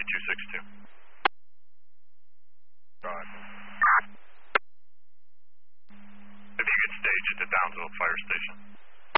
262. Right. If you could stage at the Downsville Fire Station.